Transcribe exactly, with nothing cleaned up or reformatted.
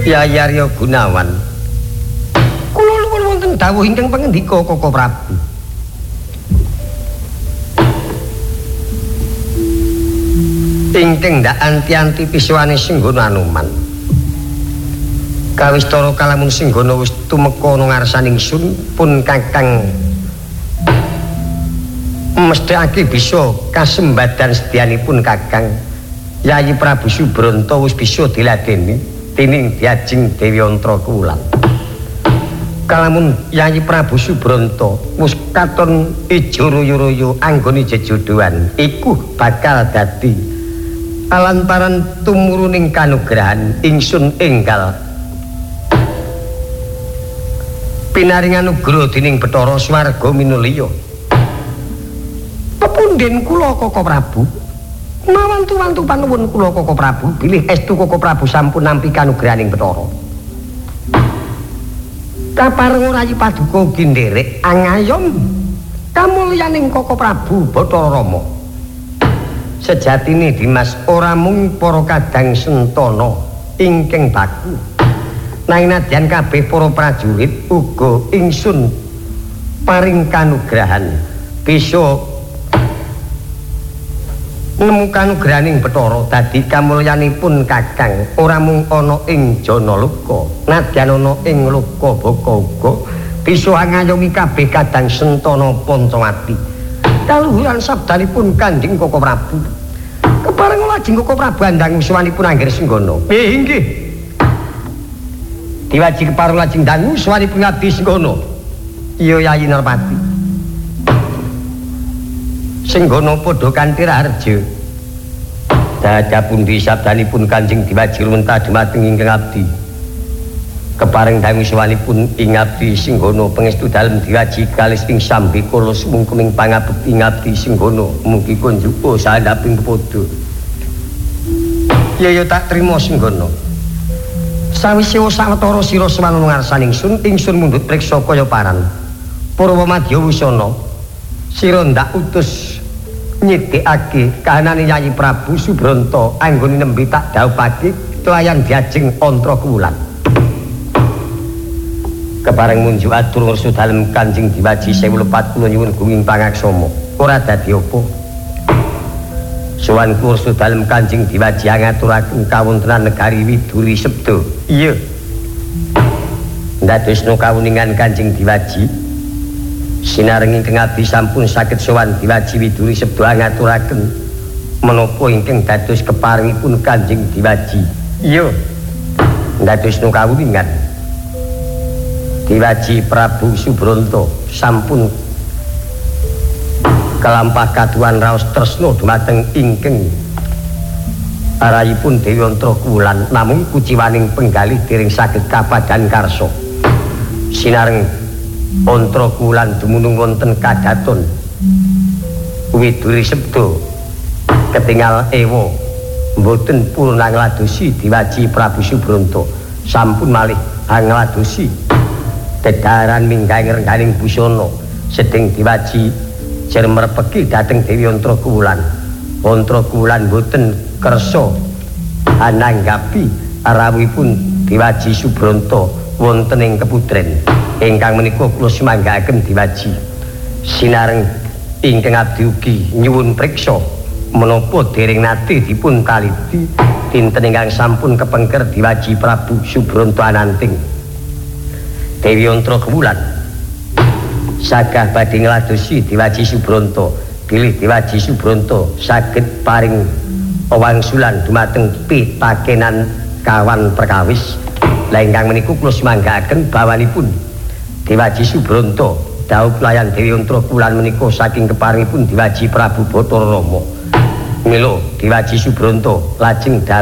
Kyai Arya Gunawan. Kula nuwun wonten dawuh ingkang pangendika Koko Prabu. Ingkang ndak anti-anti pisuwane Singgana Anoman. Kawistara kalamun Singgana wis tumeka ana ngarsaning ingsun pun Kakang mesthekake bisa kasembadan sedyanipun Kakang Yayi Prabu Subranta wis bisa diladeni dening Dyajeng Dewi Antra Kuwulan. Kalamun Yayi Prabu Subranta wis katon ijo royo-royo anggone jejodhoan iku bakal dadi alantaran tumuruning kanugrahan ingsun enggal pinaring anugrah dening Bathara Swarga Minulya. Pepundhen kula Koko Prabu, mawantu-wantu panuwun kula Koko Prabu, bilih estu Koko Prabu sampun nampi kanugrahaning Bathara. Kaparenga rayi paduka ugi nderek angayom kamulyaning Koko Prabu Bathara Rama. Sejatine Dimas ora mung para kadang sentana ingkang baku, nanging nadyan kabeh para prajurit uga ingsun paring kanugrahan bisa nemu kanugrahaning Bathara dadi kamulyanipun Kakang ora mung ana ing Janaloka, nadyan ana ing Lokabaka uga bisa ngayomi kabeh kadang sentana Pancawati. Kaluhuran sabdanipun Kanjeng Koko Prabu. Kepareng lajeng Koko Prabu andhang yuswanipun Angger Singgana. Eh inggih. Diwaji kepareng lajeng dangu yuswanipun Ngabdi Singgana. Iya Yayi Narpati. Singgana padha kanthi raharja. Dadah pundi sabdanipun Kanjeng Diwaji runtah dumateng ingkang abdi. Kepareng dangu yuswanipun ing Ngabdi Singgana pangestu dalem Diwaji kalis ing sambi kala sumungkeming pangabekti Ngabdi Singgana mugi kunjuka sandhaping kepada. Ya ya tak trima Singgana. Sawise sawetara sira swanana ngarsaning ingsun ingsun mundhut priksa kaya paran. Purwa madya wusana sira ndak utus nyidhekake kahanane Yayi Prabu Subranta anggone nembe tak dhawuhake kelayan Dyajeng Antra Kuwulan. Kepareng munjuk atur ngersa dalem Kanjeng Diwaji sewu lepat kula nyuwun gunging pangaksama. Ora dadi apa. Sowan kursa dalem Kanjeng Diwaji ngaturaken kawontenan negari Widuri Sabda. Iya. Ndadosna kawuningan Kanjeng Diwaji sinareng ingkang abdi sampun saged sowan Diwaji Widuri Sabda ngaturaken menapa ingkang dados keparingipun Kanjeng Diwaji. Iya. Ndadosna kawuningan Diwaji Prabu Subranta sampun kelampah kaduan raos tresna dumateng ingkang arayipun Dewi Antra Kuwulan namung kuciwaning penggalih dereng saged kapadan karsa. Sinareng Antra Kuwulan dumunung wonten kadaton Widuri Sabda ketingal ewa mboten purna ngladosi Diwaji Prabu Subranta sampun malih ngladosi dedaran minggaing rengganing busana sedeng Diwaji jer merpeki dhateng Dewi Antra Kuwulan. Antra Kuwulan boten kersa ananggapi rawuhipun Diwaji Subranta wonten ing keputren. Ingkang menika kula sumanggaaken Diwaji sinareng ingkang abdi ugi nyuwun priksa menapa dereng nate dipun taliti dinten ingkang sampun kepengker Diwaji Prabu Subranta ananting Dewi Antra Kuwulan sagah badhe ngladosi Diwaji Subranta bilih Diwaji Subranta saged paring wangsulan dumateng pitakenan kawan perkawis. Lah ingkang menika kula sumanggaaken bawanipun Diwaji Subranta dawuh pelayan Dewi Antra Kuwulan menika saking keparingipun Diwaji Prabu Bathara Rama. Mila Diwaji Subranta lajeng